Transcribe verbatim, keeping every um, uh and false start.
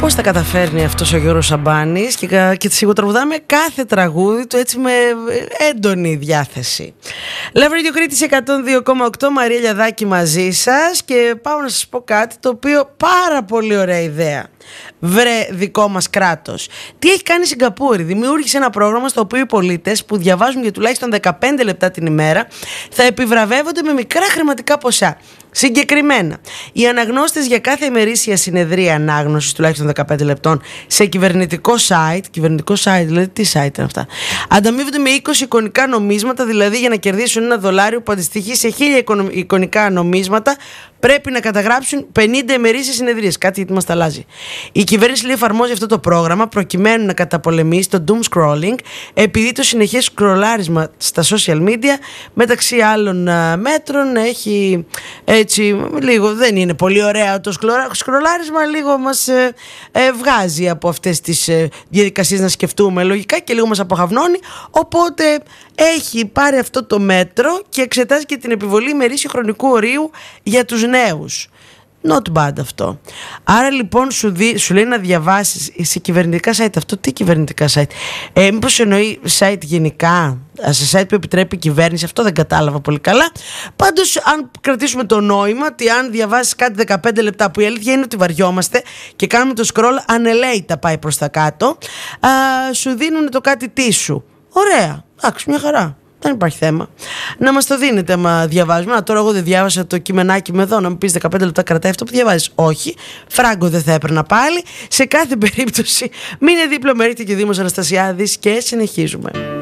Πώς τα καταφέρνει αυτός ο Γιώργος Σαμπάνης και, και σιγοτραβουδάμε κάθε τραγούδι του έτσι με έντονη διάθεση. Love Radio Κρήτης εκατόν δύο κόμμα οκτώ, Μαρία Λιαδάκη μαζί σας, και πάω να σας πω κάτι το οποίο πάρα πολύ ωραία ιδέα. Βρε δικό μας κράτος. Τι έχει κάνει η Σιγκαπούρη? Δημιούργησε ένα πρόγραμμα στο οποίο οι πολίτες που διαβάζουν για τουλάχιστον δεκαπέντε λεπτά την ημέρα θα επιβραβεύονται με μικρά χρηματικά ποσά. Συγκεκριμένα, οι αναγνώστες για κάθε ημερήσια συνεδρία ανάγνωσης τουλάχιστον δεκαπέντε λεπτών σε κυβερνητικό site, κυβερνητικό site, δηλαδή τι site είναι αυτά, ανταμείβονται με είκοσι εικονικά νομίσματα, δηλαδή για να κερδίσουν ένα δολάριο που αντιστοιχεί σε χίλια εικονικά νομίσματα πρέπει να καταγράψουν πενήντα ημερήσιες συνεδρίες. Κάτι γιατί μας τα αλλάζει. Η κυβέρνηση λέει εφαρμόζει αυτό το πρόγραμμα προκειμένου να καταπολεμήσει το doom scrolling, επειδή το συνεχές σκρολάρισμα στα social media μεταξύ άλλων uh, μέτρων έχει έτσι λίγο, δεν είναι πολύ ωραία το σκρολάρισμα, λίγο μας ε, ε, βγάζει από αυτές τις ε, διαδικασίες να σκεφτούμε λογικά και λίγο μας αποχαυνώνει, οπότε έχει πάρει αυτό το μέτρο και εξετάζει και την επιβολή ημερήσιου χρονικού ορίου για τους νέους. Not bad αυτό. Άρα λοιπόν σου, δι, σου λέει να διαβάσεις σε κυβερνητικά site. Αυτό τι κυβερνητικά site? Ε, μήπως εννοεί site γενικά, σε site που επιτρέπει η κυβέρνηση? Αυτό δεν κατάλαβα πολύ καλά. Πάντως αν κρατήσουμε το νόημα ότι αν διαβάσεις κάτι δεκαπέντε λεπτά, που η αλήθεια είναι ότι βαριόμαστε και κάνουμε το scroll ανελαίητα πάει προς τα κάτω, α, σου δίνουν το κάτι τι σου. Ωραία, εντάξει, μια χαρά. Δεν υπάρχει θέμα. Να μας το δίνετε άμα διαβάζουμε. Α, τώρα εγώ δεν διάβασα το κειμενάκι με εδώ. Να μου πεις δεκαπέντε λεπτά κρατάει αυτό που διαβάζεις. Όχι. Φράγκο δεν θα έπαιρνα πάλι. Σε κάθε περίπτωση, μείνε δίπλα με Ρίτη και Δήμος Αναστασιάδης και συνεχίζουμε.